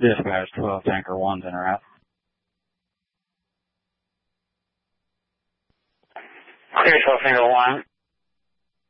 Dispatch 12 Tanker 1's in route. Clear 12 Tanker 1.